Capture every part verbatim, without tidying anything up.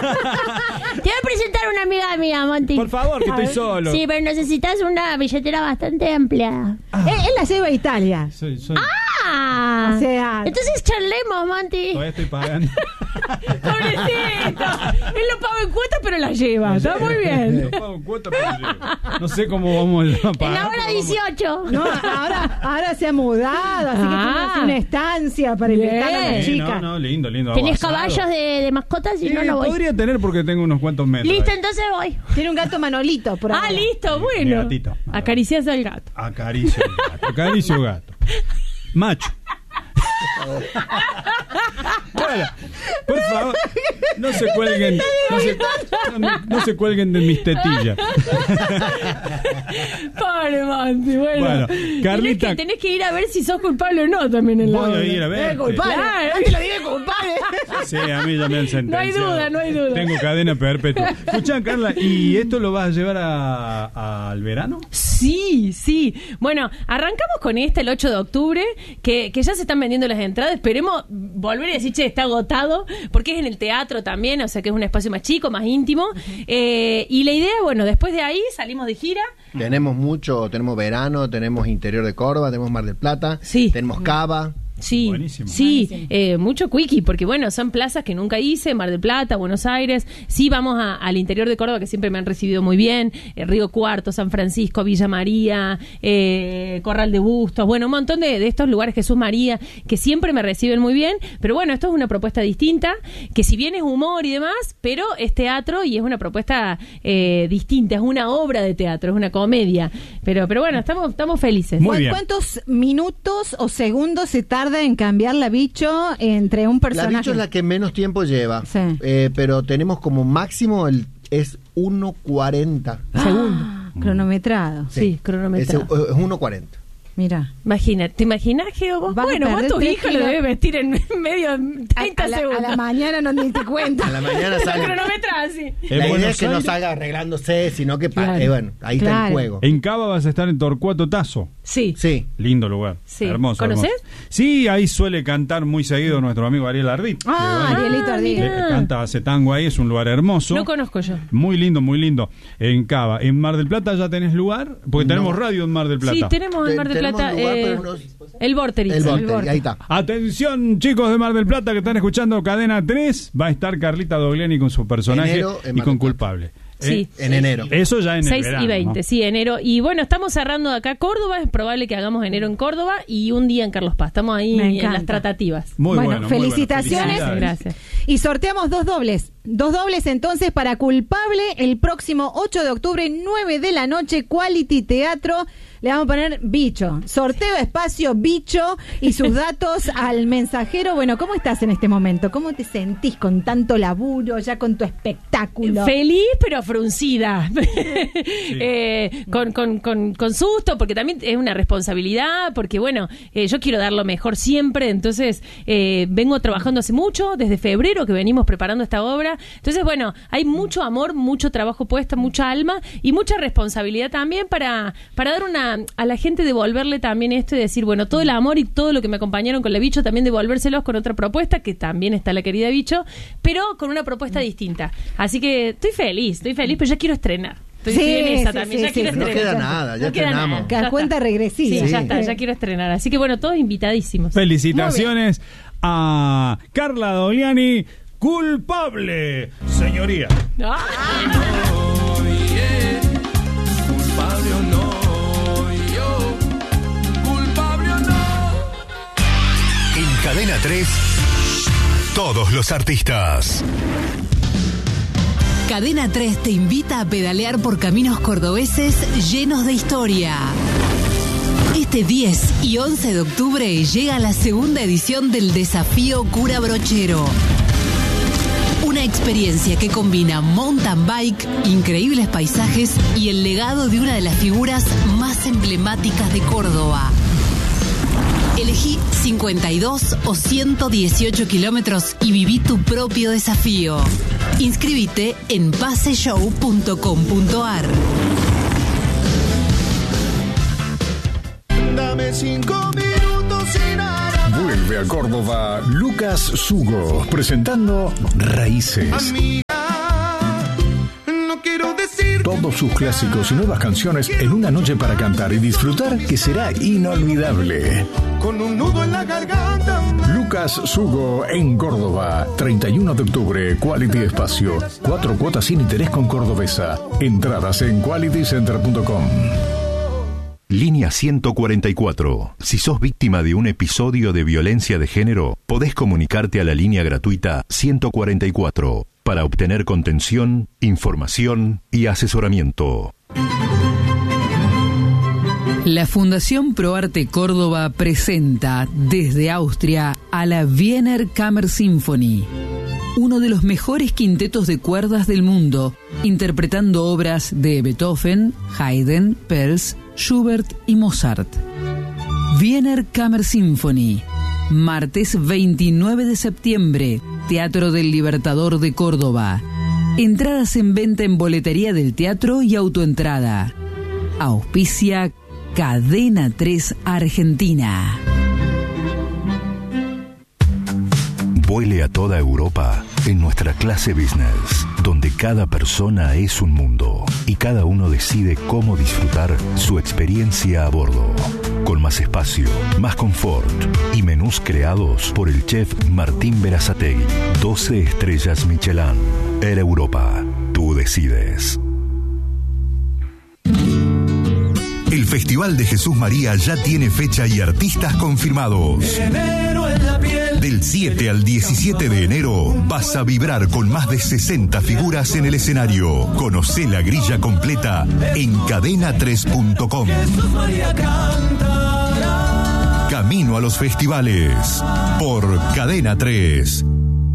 Te voy a presentar una amiga mía, Monty. Por favor, que estoy solo. Sí, pero necesitas una billetera bastante amplia. Ah. Él, él la lleva a Italia. Soy, soy... ¡Ah! O sea... Entonces charlemos, Monty. Todavía estoy pagando. Pobrecito. Él lo paga en cuotas, pero la lleva. Está muy bien. Lo pago en cuota, pero llevo. No sé cómo vamos a pagar. En la hora dieciocho. No, ahora, ahora se ha mudado, así Ah. que tiene una estancia para invitar a la Sí, chica. no, no, lindo, lindo. ¿Tenés Avanzado. caballos de, de mascotas? Si Sí, no, no voy. podría tener porque tengo unos cuantos metros. Listo, ahí. entonces voy. Tiene un gato Manolito por Ah, ahora. listo, Mi bueno. gatito. Acaricias al gato. Acaricio gato. Acaricio gato. Macho. Bueno, por favor, no se cuelguen, no se, no, no se cuelguen de mis tetillas. Pobre Monty, bueno. Bueno, Carlita- Tenés que, tenés que ir a ver si sos culpable o no también en la Voy a obra. ir a verte. Eh, culpable. Claro. No te lo diga culpable. Sí, a mí ya me han sentenciado. No hay duda, no hay duda. Tengo cadena perpetua. Escuchá, Carla, ¿y esto lo vas a llevar a- a- al verano? Sí, sí. Bueno, arrancamos con esta el ocho de octubre, que, que ya se están vendiendo las entradas. Esperemos volver y decir, che, está agotado, porque es en el teatro también, o sea que es un espacio más chico, más íntimo. Eh, y la idea, bueno, después de ahí salimos de gira. Tenemos mucho, tenemos verano, tenemos interior de Córdoba, tenemos Mar del Plata, Sí. tenemos Cava. Sí, Buenísimo. sí, Buenísimo. eh, mucho quickie, porque bueno, son plazas que nunca hice, Mar del Plata, Buenos Aires, sí vamos a- al interior de Córdoba, que siempre me han recibido muy bien, eh, Río Cuarto, San Francisco, Villa María, eh, Corral de Bustos, bueno, un montón de, de estos lugares, Jesús María, que siempre me reciben muy bien, pero bueno, esto es una propuesta distinta, que si bien es humor y demás, pero es teatro y es una propuesta eh, distinta, es una obra de teatro, es una comedia, pero, pero bueno, estamos, estamos felices. Muy bien. ¿Cuántos minutos o segundos se tarda en cambiar la bicho entre un La personaje? bicho es la que menos tiempo lleva, Sí. eh, pero tenemos como máximo el es uno cuarenta. Segundo. Cronometrado. Sí, Sí. cronometrado. Es, es uno cuarenta. Mira. Imagina, ¿te imaginas, Geo? Vos? Vas a Bueno, vos perder tu tres hija lo kilos. debes vestir en medio de treinta a, la, segundos. a la mañana no te diste cuenta. A la mañana La sale. cronometra así. En La idea Buenos es que no Aires- salga arreglándose, sino que pa- Claro. eh, bueno, ahí está Claro. el juego. En Cava vas a estar en Torcuato Tazo. Sí. Sí. Lindo lugar. Sí. Hermoso. ¿Conoces? hermoso. Sí, ahí suele cantar muy seguido nuestro amigo Ariel Ardit. Ah, que, bueno, Arielito Ardit. que mirá. canta, hace tango ahí, es un lugar hermoso. No conozco yo. Muy lindo, muy lindo. En Cava. ¿En Mar del Plata ya tenés lugar? Porque tenemos No. radio en Mar del Plata. Sí, tenemos en Mar del Tenemos Plata lugar, eh, pero no- el Vorterix. El El Vorterix, Vorterix. ahí está. Atención, chicos de Mar del Plata que están escuchando Cadena tres. Va a estar Carlita Dogliani con su personaje Enero en y Mar con del Plata. Culpable. Sí. En enero. Eso ya en el seis verano, y veinte, ¿no? sí, enero. Y bueno, estamos cerrando acá Córdoba. Es probable que hagamos enero en Córdoba y un día en Carlos Paz. Estamos ahí Me en encanta. las tratativas. Muy Bueno, bueno, muy bueno. felicitaciones. Felicidades. Gracias. Y sorteamos dos dobles. Dos dobles entonces para Culpable el próximo ocho de octubre, nueve de la noche, Quality Teatro. Le vamos a poner bicho. Sorteo espacio bicho y sus datos al mensajero. Bueno, ¿cómo estás en este momento? ¿Cómo te sentís con tanto laburo, ya con tu espectáculo? Feliz pero fruncida. Eh, con, con, con, con susto, porque también es una responsabilidad, porque bueno, eh, yo quiero dar lo mejor siempre, entonces eh, vengo trabajando hace mucho, desde febrero que venimos preparando esta obra, entonces bueno, hay mucho amor, mucho trabajo puesto, mucha alma y mucha responsabilidad también para, para dar una, a la gente devolverle también esto y decir, bueno, todo el amor y todo lo que me acompañaron con la Bicho, también devolvérselos con otra propuesta, que también está la querida Bicho, pero con una propuesta distinta. Así que estoy feliz, estoy feliz, pero ya quiero estrenar. Estoy Sí, estoy en esa sí, también, sí, ya sí, quiero sí. No estrenar. queda nada, ya No queda estrenamos. nada. Que a Ya cuenta está. regresiva. Sí, ya Sí. está, ya quiero estrenar. Así que bueno, todos invitadísimos. Felicitaciones a Carla Dogliani, Culpable, señoría. Culpable o no, yo, culpable o no. En Cadena tres, todos los artistas. Cadena tres te invita a pedalear por caminos cordobeses llenos de historia. Este diez y once de octubre llega la segunda edición del Desafío Cura Brochero. Una experiencia que combina mountain bike, increíbles paisajes y el legado de una de las figuras más emblemáticas de Córdoba. Elegí cincuenta y dos o ciento dieciocho kilómetros y viví tu propio desafío. Inscríbete en paseshow punto com punto ar. Dame cinco minutos sin nada. Vuelve a Córdoba Lucas Sugo, presentando Raíces. Amiga, todos sus clásicos y nuevas canciones en una noche para cantar y disfrutar que será inolvidable. Con un nudo en la garganta. Lucas Sugo en Córdoba, treinta y uno de octubre, Quality Espacio. Cuatro cuotas sin interés con Cordobesa. Entradas en quality center punto com. Línea ciento cuarenta y cuatro. Si sos víctima de un episodio de violencia de género, podés comunicarte a la línea gratuita ciento cuarenta y cuatro para obtener contención, información y asesoramiento. La Fundación ProArte Córdoba presenta desde Austria a la Wiener Kammersymphonie, uno de los mejores quintetos de cuerdas del mundo, interpretando obras de Beethoven, Haydn, Pels, Schubert y Mozart. Wiener Kammersymphonie, martes veintinueve de septiembre, Teatro del Libertador de Córdoba. Entradas en venta en boletería del teatro y autoentrada. Auspicia Cadena tres Argentina. Vuele a toda Europa en nuestra clase business, donde cada persona es un mundo y cada uno decide cómo disfrutar su experiencia a bordo. Con más espacio, más confort y menús creados por el chef Martín Berazategui. doce estrellas Michelin. Air Europa. Tú decides. El Festival de Jesús María ya tiene fecha y artistas confirmados. Del siete al diecisiete de enero vas a vibrar con más de sesenta figuras en el escenario. Conocé la grilla completa en cadena tres punto com. Camino a los festivales por Cadena tres.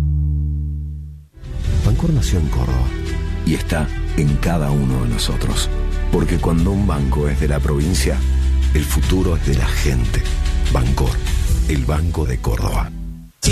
Bancor nació en Córdoba y está en cada uno de nosotros. Porque cuando un banco es de la provincia, el futuro es de la gente. Bancor, el Banco de Córdoba.